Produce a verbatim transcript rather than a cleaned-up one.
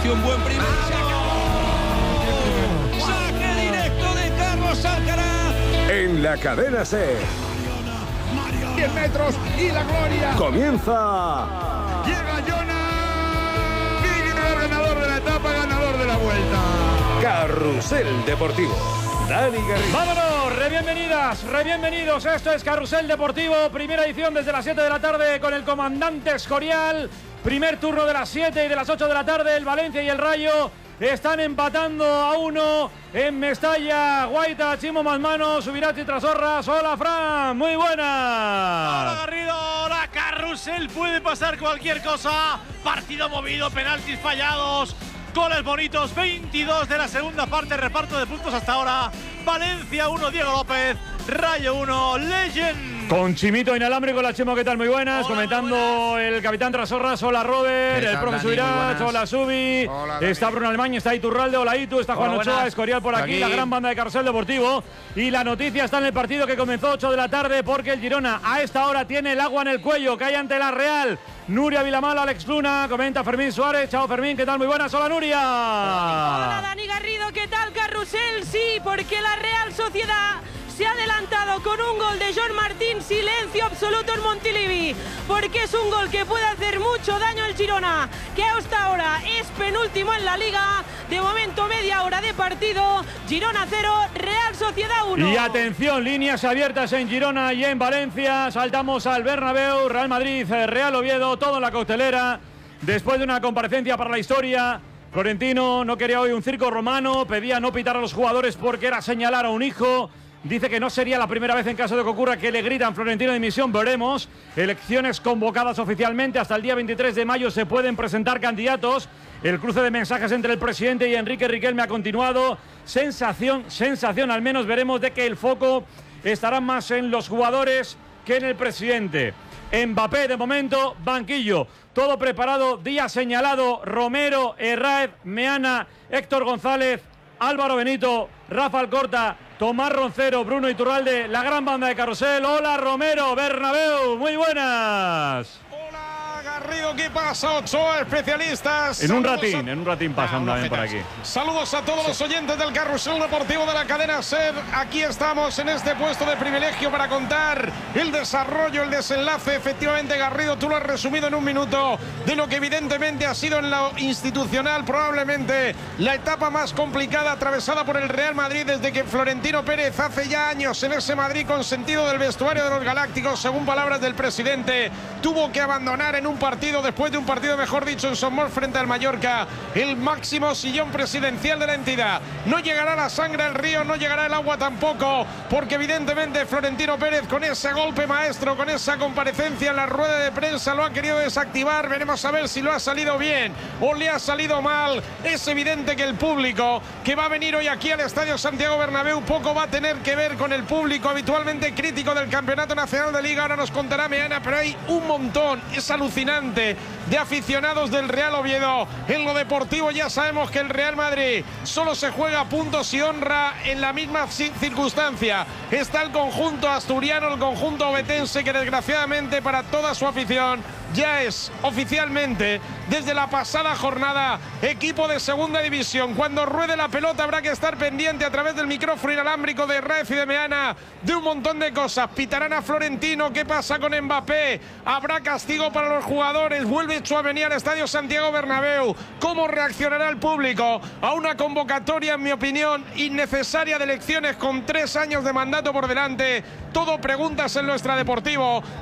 Messi, un buen primer. ¡Saque directo de Carlos Alcaraz! En la cadena SER. diez metros y la gloria. Comienza. Llega Jonas. Víctor, ganador de la etapa, ganador de la vuelta. Carrusel Deportivo. Dani Garrido. ¡Vámonos! Re bienvenidas, re bienvenidos. Esto es Carrusel Deportivo, primera edición desde las siete de la tarde con el comandante Escorial. Primer turno de las siete y de las ocho de la tarde. El Valencia y el Rayo están empatando a uno en Mestalla. Guaita, Chimo Masmano, Subirats y Trasorras. Hola, Fran, muy buenas. Hola, Garrido. Hola, Carrusel. Puede pasar cualquier cosa. Partido movido, penaltis fallados. Goles bonitos, veintidós de la segunda parte, reparto de puntos hasta ahora. Valencia uno, Diego López, Rayo uno, Legend. Con Chimito inalámbrico, la Chimo, ¿qué tal? Muy buenas. Hola, Comentando muy buenas. El capitán Trasorras, hola Robert, el profe Subirats, hola Subi, Hola, está Bruno Alemán, está Iturralde, hola Itu, está Juan Hola, Ochoa, buenas. Escorial por aquí, Aquí. la gran banda de Carrusel Deportivo. Y la noticia está en el partido que comenzó ocho de la tarde porque el Girona a esta hora tiene el agua en el cuello, cae ante la Real. Nuria Vilamal, Alex Luna, comenta Fermín Suárez. Chao Fermín, ¿qué tal? Muy buenas, hola Nuria. Hola Dani Garrido, ¿qué tal Carrusel? Sí, porque la Real Sociedad se ha adelantado con un gol de John Martín, silencio absoluto en Montilivi, porque es un gol que puede hacer mucho daño al Girona, que hasta ahora es penúltimo en la Liga. De momento media hora de partido, Girona cero, Real Sociedad uno. Y atención, líneas abiertas en Girona y en Valencia. Saltamos al Bernabéu, Real Madrid, Real Oviedo, todo en la coctelera. Después de una comparecencia para la historia, Florentino no quería hoy un circo romano, pedía no pitar a los jugadores porque era señalar a un hijo. Dice que no sería la primera vez en caso de que ocurra que le gritan Florentino de dimisión, veremos. Elecciones convocadas oficialmente, hasta el día veintitrés de mayo se pueden presentar candidatos. El cruce de mensajes entre el presidente y Enrique Riquelme ha continuado. Sensación, sensación al menos, veremos de que el foco estará más en los jugadores que en el presidente. Mbappé de momento, banquillo. Todo preparado, día señalado, Romero, Herráez, Meana, Héctor González, Álvaro Benito, Rafa Alcorta, Tomás Roncero, Bruno Iturralde, la gran banda de Carrusel. Hola Romero, Bernabéu, muy buenas. Hola, Garrido, ¿qué pasa? Ochoa, especialistas. En un Saludos ratín, a... en un ratín pasan Ah, también por fetas. aquí. Saludos a todos los oyentes del Carrusel Deportivo de la cadena SER. Aquí estamos en este puesto de privilegio para contar el desarrollo, el desenlace. Efectivamente, Garrido, tú lo has resumido en un minuto de lo que evidentemente ha sido en lo institucional probablemente la etapa más complicada atravesada por el Real Madrid desde que Florentino Pérez hace ya años en ese Madrid consentido del vestuario de los Galácticos, según palabras del presidente, tuvo que abandonar en un partido, después de un partido mejor dicho en Somos frente al Mallorca, el máximo sillón presidencial de la entidad. No llegará la sangre al río, no llegará el agua tampoco, porque evidentemente Florentino Pérez con ese golpe maestro, con esa comparecencia en la rueda de prensa lo ha querido desactivar. Veremos a ver si lo ha salido bien o le ha salido mal. Es evidente que el público que va a venir hoy aquí al Estadio Santiago Bernabéu poco va a tener que ver con el público habitualmente crítico del Campeonato Nacional de Liga. Ahora nos contará Meana, pero hay un montón, es alucinante, de aficionados del Real Oviedo. En lo deportivo ya sabemos que el Real Madrid solo se juega puntos y honra en la misma circunstancia. Está el conjunto asturiano, el conjunto obetense, que desgraciadamente para toda su afición ya es oficialmente desde la pasada jornada equipo de segunda división. Cuando ruede la pelota habrá que estar pendiente a través del micrófono inalámbrico de Herráez y de Meana de un montón de cosas. Pitarán a Florentino, ¿qué pasa con Mbappé? Habrá castigo para los jugadores, vuelve Tchouaméni al Estadio Santiago Bernabéu. ¿Cómo reaccionará el público a una convocatoria, en mi opinión, innecesaria de elecciones con tres años de mandato por delante? Todo preguntas en Nuestra Deportivo.